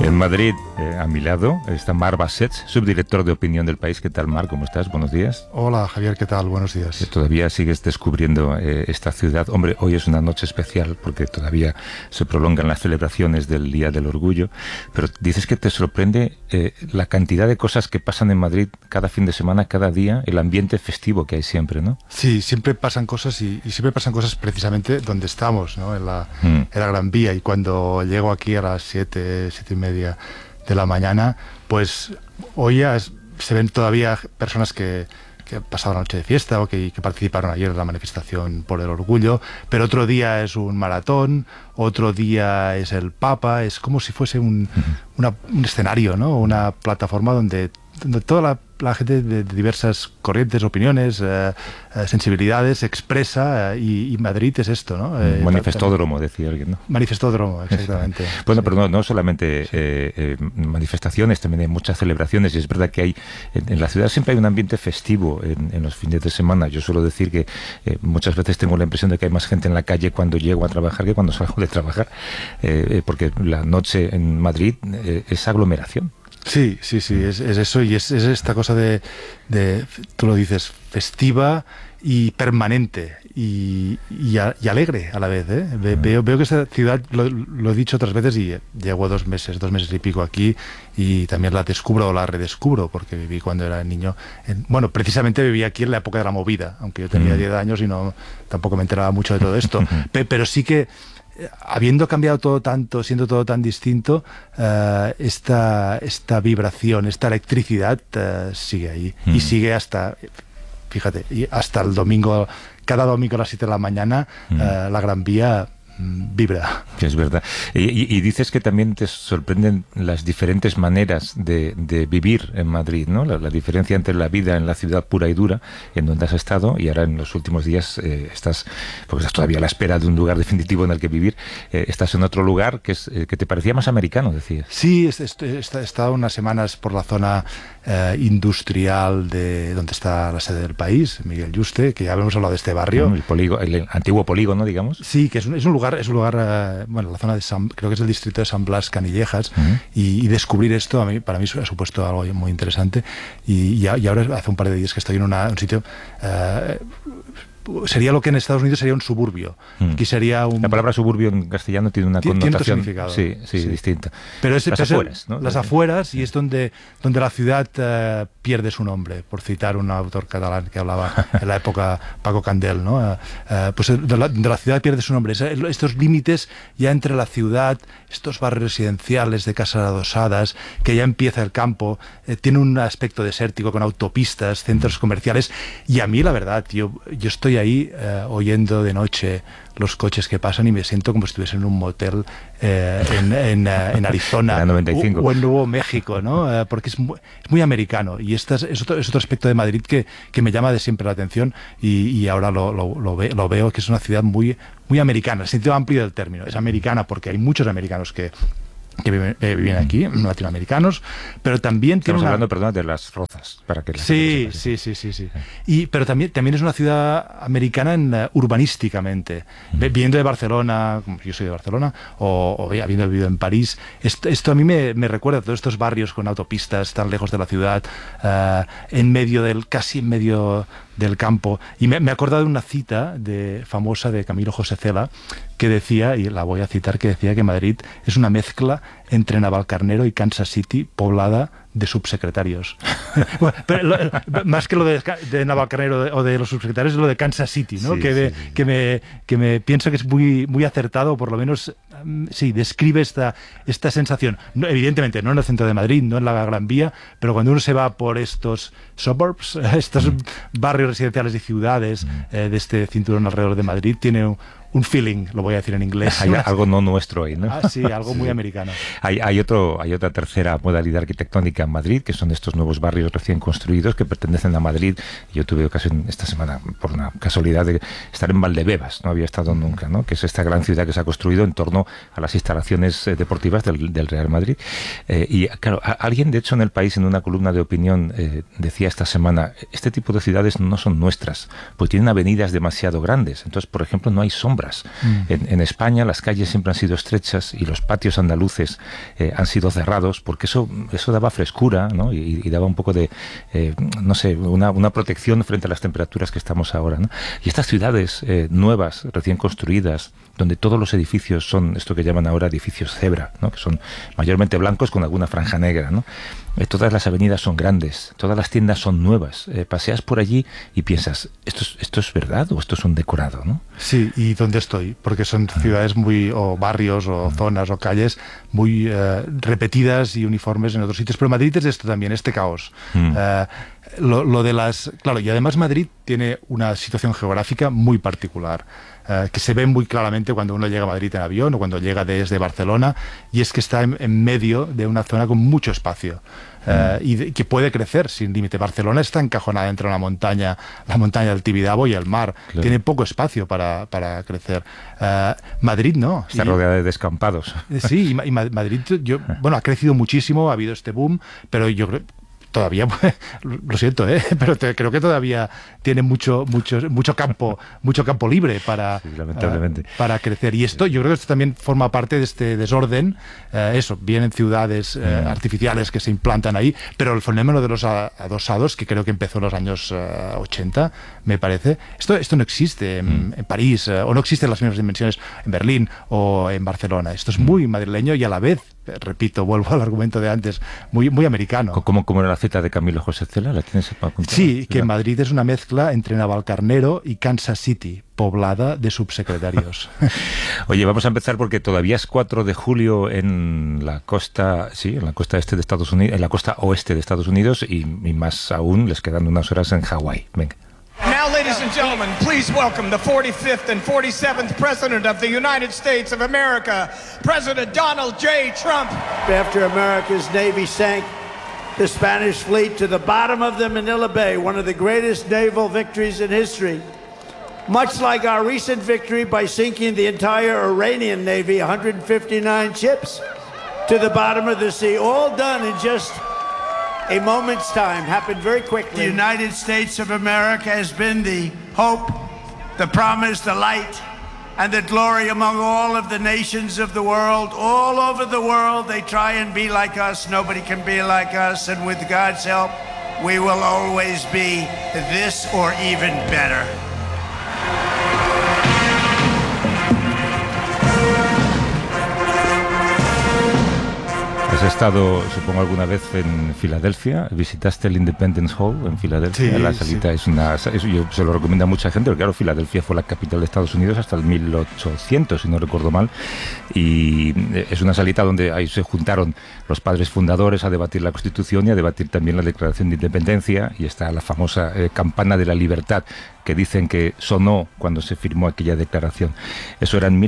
En Madrid, a mi lado, está Marc Bassets, subdirector de opinión del País. ¿Qué tal, Marc? ¿Cómo estás? Buenos días. Hola, Javier, ¿qué tal? Buenos días. Todavía sigues descubriendo esta ciudad. Hombre, hoy es una noche especial porque todavía se prolongan las celebraciones del Día del Orgullo, pero dices que te sorprende la cantidad de cosas que pasan en Madrid cada fin de semana, cada día, el ambiente festivo que hay siempre, ¿no? Sí, siempre pasan cosas y siempre pasan cosas precisamente donde estamos, ¿no? En la Gran Vía. Y cuando llego aquí a las 7:30 de la mañana, pues hoy ya se ven todavía personas que han pasado la noche de fiesta o que participaron ayer en la manifestación por el orgullo, pero otro día es un maratón, otro día es el Papa, es como si fuese un escenario, ¿no? Una plataforma donde toda la gente de diversas corrientes, opiniones, sensibilidades expresa, y Madrid es esto, ¿no? Manifestódromo, decía alguien, ¿no? Manifestódromo, exactamente. Bueno, sí. Pero no solamente manifestaciones, también hay muchas celebraciones, y es verdad que hay en la ciudad siempre hay un ambiente festivo en los fines de semana. Yo suelo decir que muchas veces tengo la impresión de que hay más gente en la calle cuando llego a trabajar que cuando salgo de trabajar, porque la noche en Madrid es aglomeración. Sí, es eso, y es esta cosa de, tú lo dices, festiva y permanente y alegre a la vez, ¿eh? Veo que esta ciudad, lo he dicho otras veces, y llevo 2 meses y pico aquí, y también la descubro o la redescubro, porque viví cuando era niño. Bueno, precisamente viví aquí en la época de la movida, aunque yo tenía 10 años y tampoco me enteraba mucho de todo esto, pero sí que habiendo cambiado todo tanto, siendo todo tan distinto, esta vibración, esta electricidad sigue ahí, y sigue hasta, fíjate, y hasta el domingo, cada domingo a las 7 de la mañana, la Gran Vía vibra. Es verdad. Y dices que también te sorprenden las diferentes maneras de vivir en Madrid, ¿no? La diferencia entre la vida en la ciudad pura y dura, en donde has estado, y ahora en los últimos días estás todavía a la espera de un lugar definitivo en el que vivir. Estás en otro lugar que te parecía más americano, decías. Sí, he estado unas semanas por la zona industrial de donde está la sede del País, Miguel Yuste, que ya hemos hablado de este barrio. El antiguo polígono, digamos. Sí, que es un lugar, bueno, la zona de creo que es el distrito de San Blas Canillejas, y descubrir esto para mí ha supuesto algo muy interesante, y ahora hace un par de días que estoy en un sitio, sería lo que en Estados Unidos sería un suburbio. Aquí sería La palabra suburbio en castellano tiene una connotación sí, distinta. Pero las afueras, ¿no? Las afueras, y es donde la ciudad pierde su nombre, por citar un autor catalán que hablaba en la época, Paco Candel, ¿no? Pues de la ciudad pierde su nombre. Estos límites ya entre la ciudad, estos barrios residenciales de casas adosadas, que ya empieza el campo, tiene un aspecto desértico con autopistas, centros comerciales, y a mí, la verdad, yo estoy ahí oyendo de noche los coches que pasan y me siento como si estuviese en un motel en Arizona o en Nuevo México, ¿no? Porque es muy americano, y es otro aspecto de Madrid que me llama de siempre la atención, y ahora lo veo que es una ciudad muy, muy americana, en el sentido amplio del término. Es americana porque hay muchos americanos que viven aquí, latinoamericanos, pero también estamos hablando, perdón, de Las Rozas, para que sí. Pero también es una ciudad americana urbanísticamente. Viendo de Barcelona, como yo soy de Barcelona, o habiendo vivido en París, esto a mí me recuerda a todos estos barrios con autopistas tan lejos de la ciudad, casi en medio del campo. Y me he acordado de una cita famosa de Camilo José Cela, que decía, y la voy a citar, que decía que Madrid es una mezcla entre Navalcarnero y Kansas City, poblada de subsecretarios. Bueno, pero más que lo de Navalcarnero o de los subsecretarios, es lo de Kansas City, ¿no? Sí, que me pienso que es muy, muy acertado, o por lo menos sí, describe esta sensación. No, evidentemente, no en el centro de Madrid, no en la Gran Vía, pero cuando uno se va por estos suburbs, estos barrios residenciales y ciudades de este cinturón alrededor de Madrid, tiene un feeling, lo voy a decir en inglés. Hay algo no nuestro ahí, ¿no? Sí, algo muy americano. Hay otra tercera modalidad arquitectónica en Madrid, que son estos nuevos barrios recién construidos que pertenecen a Madrid. Yo tuve ocasión esta semana, por una casualidad, de estar en Valdebebas, no había estado nunca, ¿no? Que es esta gran ciudad que se ha construido en torno a las instalaciones deportivas del Real Madrid. Y claro, alguien, de hecho, en El País, en una columna de opinión, decía esta semana, este tipo de ciudades no son nuestras, pues tienen avenidas demasiado grandes. Entonces, por ejemplo, no hay sombra obras. En España las calles siempre han sido estrechas y los patios andaluces han sido cerrados porque eso daba frescura, ¿no? y daba un poco de, no sé, una protección frente a las temperaturas que estamos ahora, ¿no? Y estas ciudades nuevas, recién construidas, donde todos los edificios son esto que llaman ahora edificios cebra, ¿no? Que son mayormente blancos con alguna franja negra, ¿no? Todas las avenidas son grandes, todas las tiendas son nuevas. Paseas por allí y piensas, ¿esto es verdad o esto es un decorado, ¿no? Sí, ¿y dónde estoy? Porque son ciudades o barrios, o zonas, o calles muy repetidas y uniformes en otros sitios. Pero Madrid es esto también, este caos. Lo de las... Claro, y además Madrid tiene una situación geográfica muy particular. Que se ve muy claramente cuando uno llega a Madrid en avión o cuando llega desde Barcelona, y es que está en medio de una zona con mucho espacio y que puede crecer sin límite. Barcelona está encajonada entre la montaña del Tibidabo y el mar. Claro. Tiene poco espacio para crecer. Madrid no. Está rodeada de descampados. Sí, y Madrid ha crecido muchísimo, ha habido este boom, pero yo creo... Todavía, lo siento, pero creo que todavía tiene mucho campo libre para crecer. Y esto, yo creo que esto también forma parte de este desorden. Vienen ciudades artificiales que se implantan ahí, pero el fenómeno de los adosados, que creo que empezó en los años 80, me parece, esto no existe en París, o no existe en las mismas dimensiones en Berlín o en Barcelona. Esto es muy madrileño y a la vez, repito, vuelvo al argumento de antes, muy americano. ¿Cómo era la cita de Camilo José Cela? ¿La tienes para apuntar? Sí, que Madrid es una mezcla entre Navalcarnero y Kansas City, poblada de subsecretarios. Oye, vamos a empezar porque todavía es 4 de julio en la costa este de Estados Unidos, en la costa oeste de Estados Unidos, y más aún les quedan unas horas en Hawái. Venga. Now, ladies and gentlemen, please welcome the 45th and 47th President of the United States of America, President Donald J. Trump. After America's Navy sank the Spanish fleet to the bottom of the Manila Bay, one of the greatest naval victories in history, much like our recent victory by sinking the entire Iranian Navy, 159 ships, to the bottom of the sea, all done in just a moment's time, happened very quickly. The United States of America has been the hope, the promise, the light, and the glory among all of the nations of the world. All over the world, they try and be like us. Nobody can be like us. And with God's help, we will always be this or even better. ¿Has estado, supongo, alguna vez en Filadelfia? ¿Visitaste el Independence Hall en Filadelfia? Sí, la salita sí. Yo se lo recomiendo a mucha gente, porque claro, Filadelfia fue la capital de Estados Unidos hasta el 1800, si no recuerdo mal, y es una salita donde ahí se juntaron los padres fundadores a debatir la Constitución y a debatir también la Declaración de Independencia, y está la famosa campana de la libertad, que dicen que sonó cuando se firmó aquella declaración. Eso era en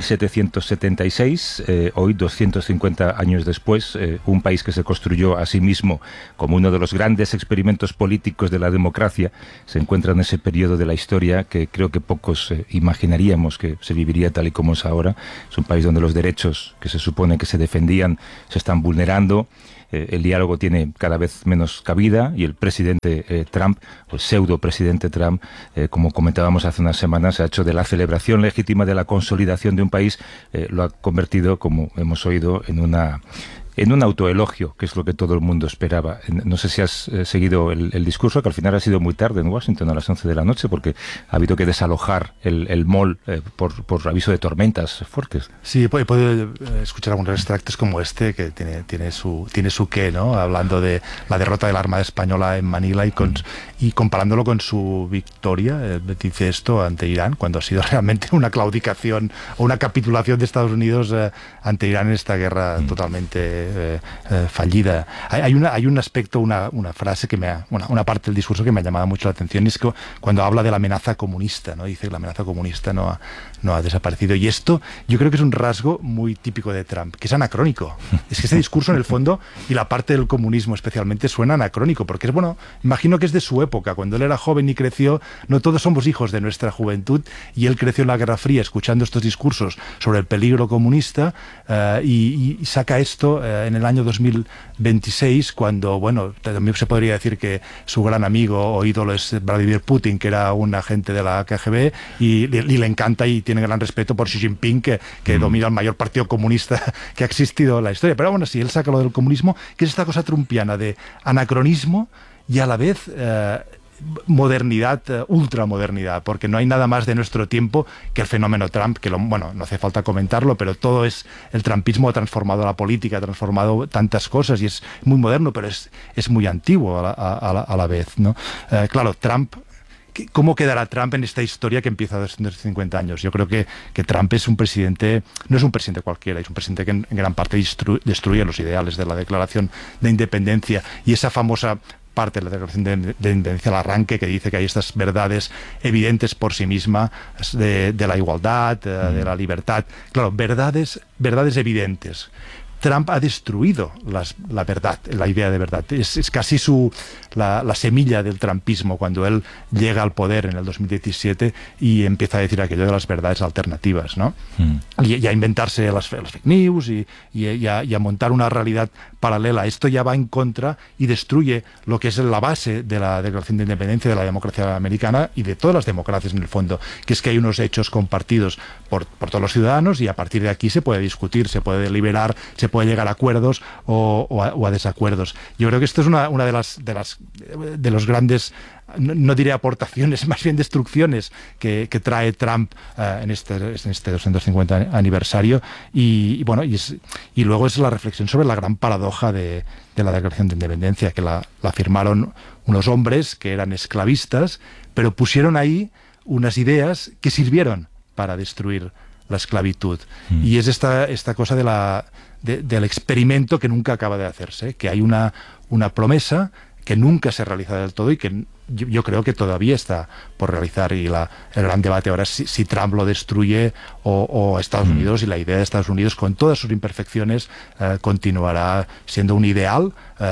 1776, hoy 250 años después, un país que se construyó a sí mismo como uno de los grandes experimentos políticos de la democracia, se encuentra en ese periodo de la historia que creo que pocos imaginaríamos que se viviría tal y como es ahora. Es un país donde los derechos que se supone que se defendían se están vulnerando. El diálogo tiene cada vez menos cabida y el presidente Trump, o el pseudo presidente Trump, como comentábamos hace unas semanas, se ha hecho de la celebración legítima de la consolidación de un país, lo ha convertido, como hemos oído, en un autoelogio, que es lo que todo el mundo esperaba. No sé si has seguido el discurso, que al final ha sido muy tarde en Washington, a las 11 de la noche, porque ha habido que desalojar el mall por aviso de tormentas fuertes. Sí, puede escuchar algunos extractos como este, que tiene su qué, ¿no? Hablando de la derrota de la Armada Española en Manila y comparándolo con su victoria, dice esto ante Irán, cuando ha sido realmente una claudicación o una capitulación de Estados Unidos ante Irán en esta guerra totalmente fallida. Hay un aspecto, una frase una parte del discurso que me ha llamado mucho la atención, y es que cuando habla de la amenaza comunista, ¿no? Dice que la amenaza comunista no ha desaparecido, y esto yo creo que es un rasgo muy típico de Trump, que es anacrónico. Es que este discurso, en el fondo, y la parte del comunismo especialmente, suena anacrónico, porque imagino que es de su época, cuando él era joven y creció. No todos somos hijos de nuestra juventud, y él creció en la Guerra Fría escuchando estos discursos sobre el peligro comunista, y saca esto en el año 2026, cuando, bueno, también se podría decir que su gran amigo o ídolo es Vladimir Putin, que era un agente de la KGB, y le encanta y tiene gran respeto por Xi Jinping, que domina el mayor partido comunista que ha existido en la historia. Pero bueno, sí, él saca lo del comunismo, que es esta cosa trumpiana de anacronismo y a la vez modernidad, ultramodernidad, porque no hay nada más de nuestro tiempo que el fenómeno Trump, que bueno, no hace falta comentarlo, pero todo es, el trumpismo ha transformado la política, ha transformado tantas cosas y es muy moderno, pero es muy antiguo a la vez, ¿no? Claro, Trump, ¿cómo quedará Trump en esta historia que empieza hace 250 años? Yo creo que Trump es un presidente, no es un presidente cualquiera, es un presidente que en gran parte destruye los ideales de la Declaración de Independencia, y esa famosa parte de la Declaración de Independencia al arranque, que dice que hay estas verdades evidentes por sí mismas de la igualdad, de la libertad. Claro, verdades evidentes. Trump ha destruido la verdad, la idea de verdad. Es casi la semilla del trumpismo cuando él llega al poder en el 2017 y empieza a decir aquello de las verdades alternativas, ¿no? Y a inventarse las fake news y a montar una realidad paralela. Esto ya va en contra y destruye lo que es la base de la Declaración de Independencia de la democracia americana y de todas las democracias en el fondo, que es que hay unos hechos compartidos por todos los ciudadanos, y a partir de aquí se puede discutir, se puede deliberar, se puede llegar a acuerdos o a desacuerdos. Yo creo que esto es una de los grandes, no diré aportaciones, más bien destrucciones que trae Trump en este 250 aniversario, y luego es la reflexión sobre la gran paradoja de la Declaración de Independencia, que la firmaron unos hombres que eran esclavistas, pero pusieron ahí unas ideas que sirvieron para destruir la esclavitud. Y es esta cosa del experimento que nunca acaba de hacerse, que hay una promesa que nunca se realiza del todo y que yo creo que todavía está por realizar, y el gran debate ahora es si Trump lo destruye o Estados Unidos, y la idea de Estados Unidos, con todas sus imperfecciones, continuará siendo un ideal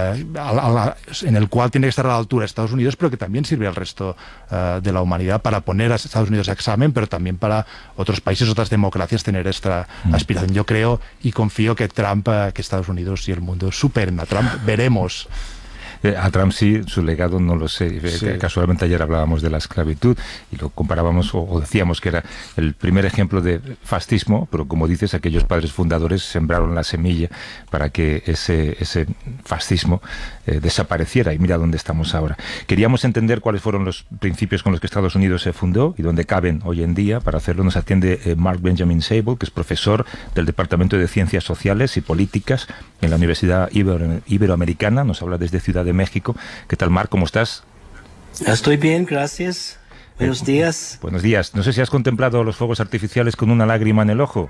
en el cual tiene que estar a la altura de Estados Unidos, pero que también sirve al resto de la humanidad para poner a Estados Unidos a examen, pero también para otros países, otras democracias, tener esta aspiración. Yo creo y confío que que Estados Unidos y el mundo superen a Trump. Veremos. A Trump sí, su legado no lo sé. Sí. Casualmente ayer hablábamos de la esclavitud y lo comparábamos o decíamos que era el primer ejemplo de fascismo, pero como dices, aquellos padres fundadores sembraron la semilla para que ese fascismo desapareciera, y mira dónde estamos ahora. Queríamos entender cuáles fueron los principios con los que Estados Unidos se fundó y dónde caben hoy en día. Para hacerlo nos atiende Mark Benjamin Sable, que es profesor del Departamento de Ciencias Sociales y Políticas en la Universidad Iberoamericana. Nos habla desde Ciudad de México. ¿Qué tal, Marc? ¿Cómo estás? Estoy bien, gracias. Buenos días. Buenos días. No sé si has contemplado los fuegos artificiales con una lágrima en el ojo.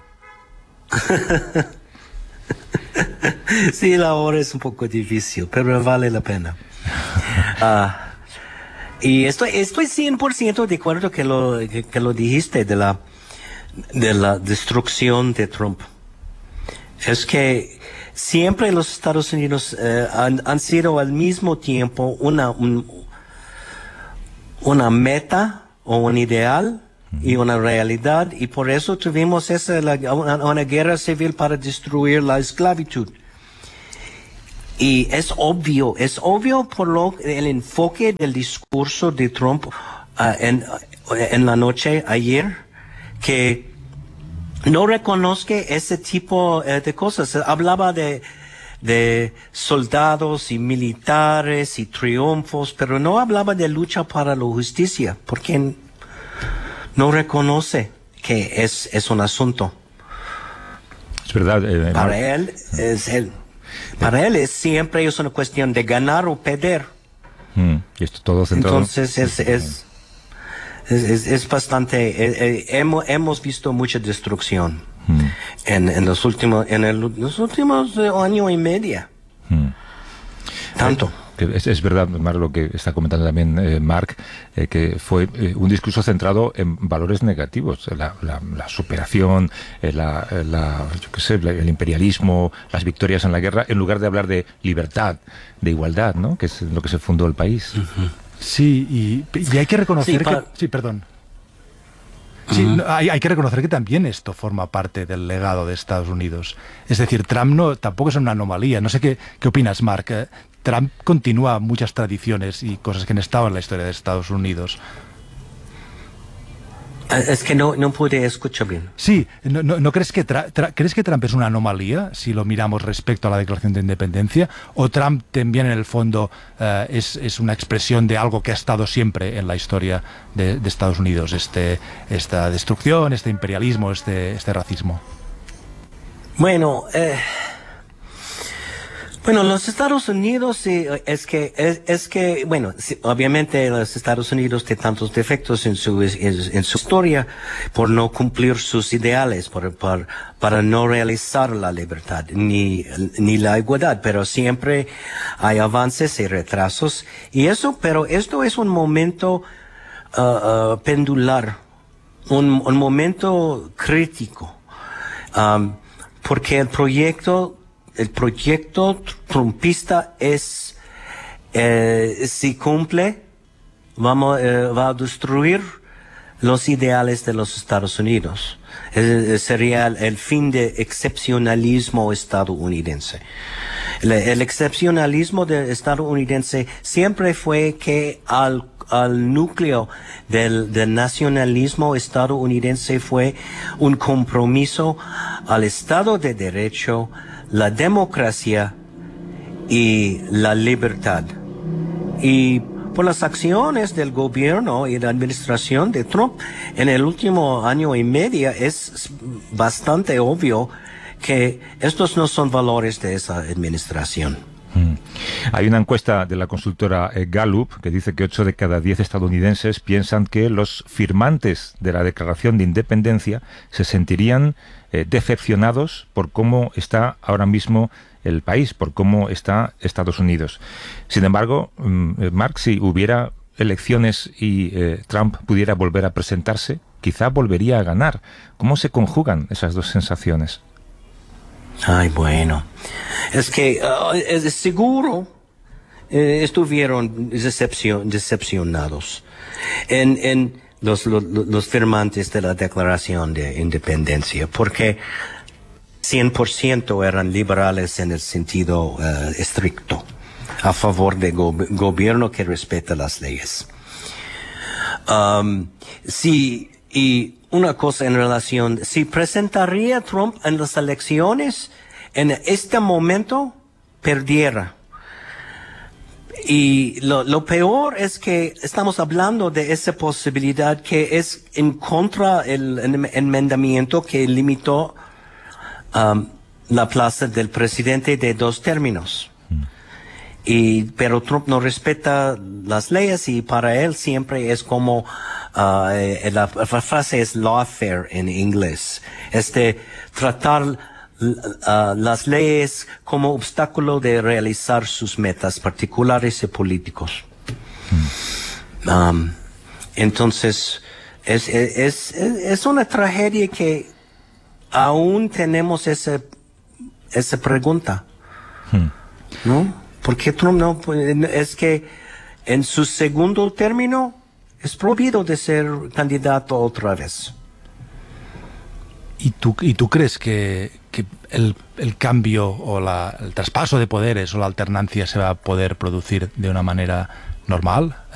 Sí, la hora es un poco difícil, pero vale la pena. Y estoy 100% de acuerdo que lo dijiste de la destrucción de Trump. Es que siempre los Estados Unidos han sido al mismo tiempo una meta o un ideal y una realidad, y por eso tuvimos una guerra civil para destruir la esclavitud. Y es obvio por el enfoque del discurso de Trump en la noche ayer, que no reconozca ese tipo de cosas. Hablaba de soldados y militares y triunfos, pero no hablaba de lucha para la justicia, porque no reconoce que es un asunto. Es verdad. Para él siempre es una cuestión de ganar o perder. Y esto todo centrado. Entonces es bastante. Hemos visto mucha destrucción en los últimos año y medio. Tanto. Es verdad, Marc, lo que está comentando también Marc, que fue un discurso centrado en valores negativos, la superación, el imperialismo, las victorias en la guerra, en lugar de hablar de libertad, de igualdad, ¿no? Que es lo que se fundó el país. Sí, y hay que reconocer Sí, perdón. Sí, hay que reconocer que también esto forma parte del legado de Estados Unidos. Es decir, Trump tampoco es una anomalía. No sé qué opinas, Mark. Trump continúa muchas tradiciones y cosas que han estado en la historia de Estados Unidos. Es que no pude escuchar bien. Sí, ¿no crees que crees que Trump es una anomalía si lo miramos respecto a la Declaración de Independencia? ¿O Trump también en el fondo es una expresión de algo que ha estado siempre en la historia de Estados Unidos? Esta destrucción, este imperialismo, este racismo. Bueno, los Estados Unidos es que bueno, sí, obviamente los Estados Unidos tienen tantos defectos en su historia por no cumplir sus ideales, para no realizar la libertad ni la igualdad, pero siempre hay avances y retrasos pero esto es un momento pendular, un momento crítico, porque el proyecto trumpista si cumple, va a destruir los ideales de los Estados Unidos. Sería el fin de excepcionalismo estadounidense. El excepcionalismo estadounidense siempre fue que al núcleo del nacionalismo estadounidense fue un compromiso al Estado de Derecho, la democracia y la libertad. Y por las acciones del gobierno y la administración de Trump en el último año y medio es bastante obvio que estos no son valores de esa administración. Hay una encuesta de la consultora Gallup que dice que 8 de cada 10 estadounidenses piensan que los firmantes de la Declaración de Independencia se sentirían decepcionados por cómo está ahora mismo el país, por cómo está Estados Unidos. Sin embargo, Mark, si hubiera elecciones y Trump pudiera volver a presentarse, quizá volvería a ganar. ¿Cómo se conjugan esas dos sensaciones? Ay, bueno, es que seguro estuvieron decepcionados en los firmantes de la Declaración de Independencia, porque 100% eran liberales en el sentido estricto, a favor del gobierno que respeta las leyes. Y una cosa en relación, si presentaría Trump en las elecciones, en este momento perdiera. Y lo peor es que estamos hablando de esa posibilidad que es en contra el enmendamiento que limitó la plaza del presidente de 2 términos. Pero Trump no respeta las leyes y para él siempre es como la frase es lawfare en inglés, tratar las leyes como obstáculo de realizar sus metas particulares y políticos. Entonces es una tragedia que aún tenemos esa pregunta, ¿no? Porque Trump es que en su segundo término es prohibido de ser candidato otra vez. ¿Y tú crees que el cambio o el traspaso de poderes o la alternancia se va a poder producir de una manera normal?